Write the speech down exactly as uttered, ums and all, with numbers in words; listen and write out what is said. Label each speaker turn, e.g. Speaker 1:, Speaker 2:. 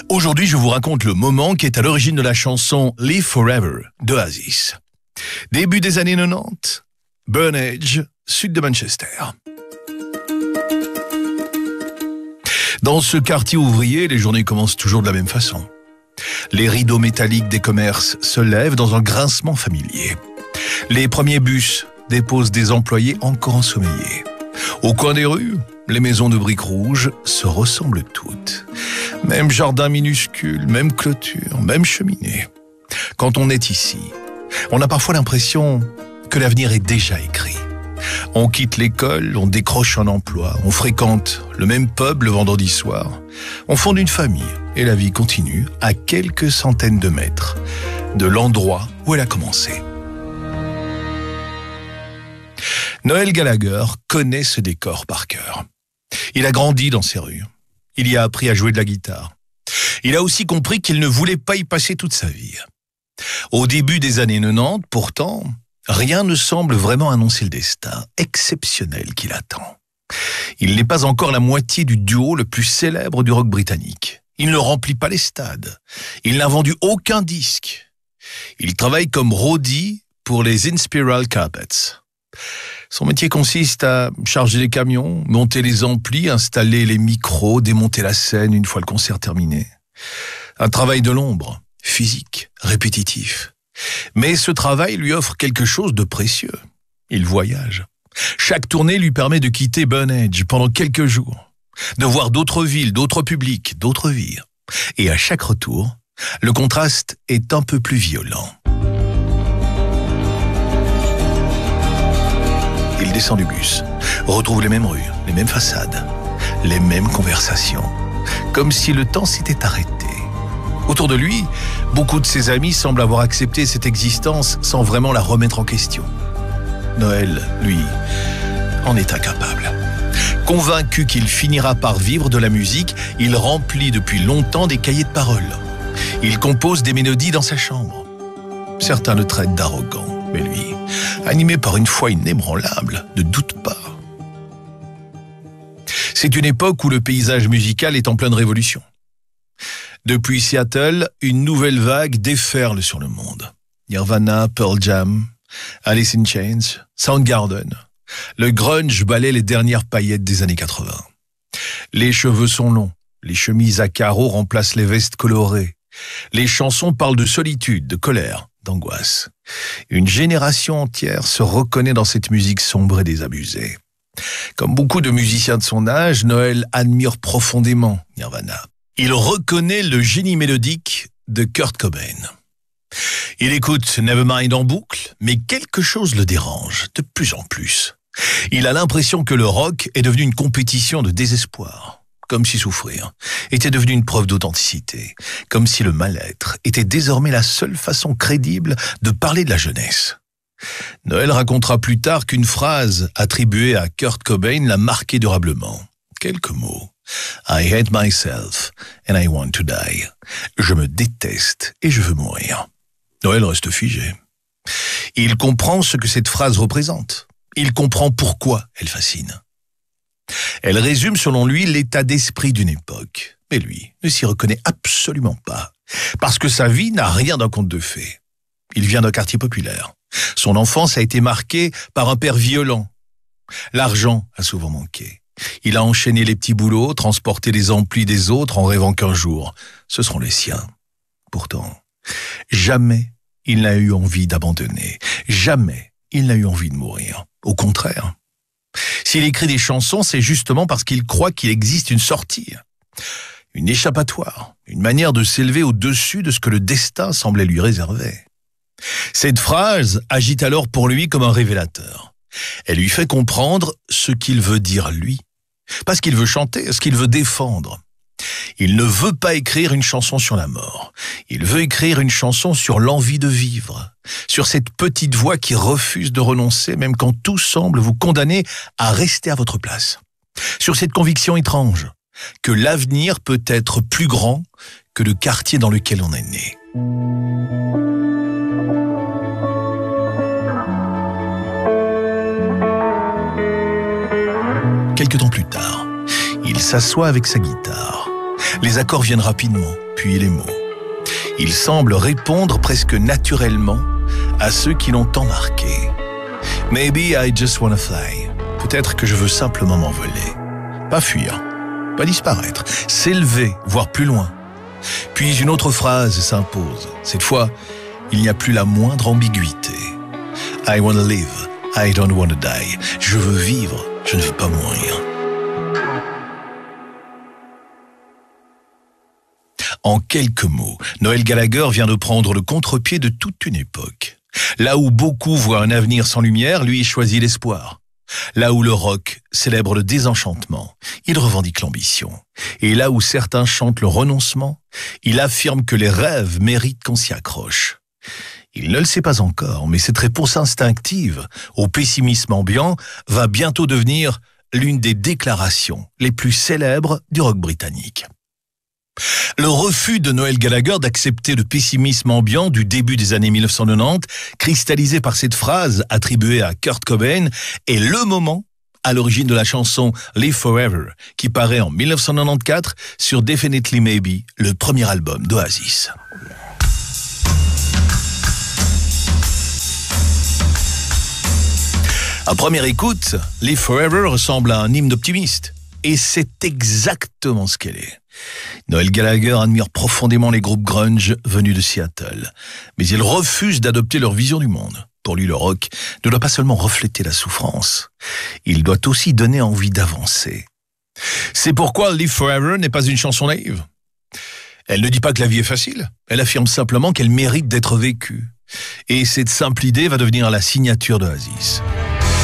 Speaker 1: Aujourd'hui, je vous raconte le moment qui est à l'origine de la chanson Live Forever d'Oasis. Début des années quatre-vingt-dix, Burnage, sud de Manchester. Dans ce quartier ouvrier, les journées commencent toujours de la même façon. Les rideaux métalliques des commerces se lèvent dans un grincement familier. Les premiers bus déposent des employés encore ensommeillés. Au coin des rues, les maisons de briques rouges se ressemblent toutes. Même jardin minuscule, même clôture, même cheminée. Quand on est ici, on a parfois l'impression que l'avenir est déjà écrit. On quitte l'école, on décroche un emploi, on fréquente le même pub le vendredi soir, on fonde une famille et la vie continue à quelques centaines de mètres de l'endroit où elle a commencé. Noel Gallagher connaît ce décor par cœur. Il a grandi dans ces rues. Il y a appris à jouer de la guitare. Il a aussi compris qu'il ne voulait pas y passer toute sa vie. Au début des années quatre-vingt-dix, pourtant, rien ne semble vraiment annoncer le destin exceptionnel qui l'attend. Il n'est pas encore la moitié du duo le plus célèbre du rock britannique. Il ne remplit pas les stades. Il n'a vendu aucun disque. Il travaille comme roadie pour les Inspiral Carpets. Son métier consiste à charger les camions, monter les amplis, installer les micros, démonter la scène une fois le concert terminé. Un travail de l'ombre, physique, répétitif. Mais ce travail lui offre quelque chose de précieux. Il voyage. Chaque tournée lui permet de quitter Burnage pendant quelques jours, de voir d'autres villes, d'autres publics, d'autres vies. Et à chaque retour, le contraste est un peu plus violent. Il descend du bus, retrouve les mêmes rues, les mêmes façades, les mêmes conversations, comme si le temps s'était arrêté. Autour de lui, beaucoup de ses amis semblent avoir accepté cette existence sans vraiment la remettre en question. Noel, lui, en est incapable. Convaincu qu'il finira par vivre de la musique, il remplit depuis longtemps des cahiers de paroles. Il compose des mélodies dans sa chambre. Certains le traitent d'arrogant, mais lui, animé par une foi inébranlable, ne doute pas. C'est une époque où le paysage musical est en pleine révolution. Depuis Seattle, une nouvelle vague déferle sur le monde. Nirvana, Pearl Jam, Alice in Chains, Soundgarden. Le grunge balaie les dernières paillettes des années quatre-vingts. Les cheveux sont longs, les chemises à carreaux remplacent les vestes colorées. Les chansons parlent de solitude, de colère, d'angoisse. Une génération entière se reconnaît dans cette musique sombre et désabusée. Comme beaucoup de musiciens de son âge, Noel admire profondément Nirvana. Il reconnaît le génie mélodique de Kurt Cobain. Il écoute Nevermind en boucle, mais quelque chose le dérange de plus en plus. Il a l'impression que le rock est devenu une compétition de désespoir. Comme si souffrir était devenu une preuve d'authenticité. Comme si le mal-être était désormais la seule façon crédible de parler de la jeunesse. Noel racontera plus tard qu'une phrase attribuée à Kurt Cobain l'a marqué durablement. Quelques mots. I hate myself and I want to die. Je me déteste et je veux mourir. Noel reste figé. Il comprend ce que cette phrase représente. Il comprend pourquoi elle fascine. Elle résume selon lui l'état d'esprit d'une époque. Mais lui ne s'y reconnaît absolument pas. Parce que sa vie n'a rien d'un conte de fées. Il vient d'un quartier populaire. Son enfance a été marquée par un père violent. L'argent a souvent manqué. Il a enchaîné les petits boulots, transporté les amplis des autres en rêvant qu'un jour, ce seront les siens. Pourtant, jamais il n'a eu envie d'abandonner. Jamais il n'a eu envie de mourir. Au contraire. S'il écrit des chansons, c'est justement parce qu'il croit qu'il existe une sortie, une échappatoire, une manière de s'élever au-dessus de ce que le destin semblait lui réserver. Cette phrase agite alors pour lui comme un révélateur. Elle lui fait comprendre ce qu'il veut dire lui. Pas ce qu'il veut chanter, ce qu'il veut défendre. Il ne veut pas écrire une chanson sur la mort. Il veut écrire une chanson sur l'envie de vivre. Sur cette petite voix qui refuse de renoncer même quand tout semble vous condamner à rester à votre place. Sur cette conviction étrange que l'avenir peut être plus grand que le quartier dans lequel on est né. Quelque temps plus tard, il s'assoit avec sa guitare. Les accords viennent rapidement, puis les mots. Ils semblent répondre presque naturellement à ceux qui l'ont tant marqué. Maybe I just wanna fly. Peut-être que je veux simplement m'envoler. Pas fuir, pas disparaître, s'élever, voire plus loin. Puis une autre phrase s'impose. Cette fois, il n'y a plus la moindre ambiguïté. I wanna live, I don't wanna die. Je veux vivre, je ne veux pas mourir. En quelques mots, Noel Gallagher vient de prendre le contre-pied de toute une époque. Là où beaucoup voient un avenir sans lumière, lui choisit l'espoir. Là où le rock célèbre le désenchantement, il revendique l'ambition. Et là où certains chantent le renoncement, il affirme que les rêves méritent qu'on s'y accroche. Il ne le sait pas encore, mais cette réponse instinctive au pessimisme ambiant va bientôt devenir l'une des déclarations les plus célèbres du rock britannique. Le refus de Noel Gallagher d'accepter le pessimisme ambiant du début des années mille neuf cent quatre-vingt-dix, cristallisé par cette phrase attribuée à Kurt Cobain, est le moment à l'origine de la chanson Live Forever, qui paraît en mille neuf cent quatre-vingt-quatorze sur Definitely Maybe, le premier album d'Oasis. À première écoute, Live Forever ressemble à un hymne optimiste. Et c'est exactement ce qu'elle est. Noel Gallagher admire profondément les groupes grunge venus de Seattle, mais il refuse d'adopter leur vision du monde. Pour lui, le rock ne doit pas seulement refléter la souffrance, il doit aussi donner envie d'avancer. C'est pourquoi Live Forever n'est pas une chanson naïve. Elle ne dit pas que la vie est facile, elle affirme simplement qu'elle mérite d'être vécue. Et cette simple idée va devenir la signature d'Oasis.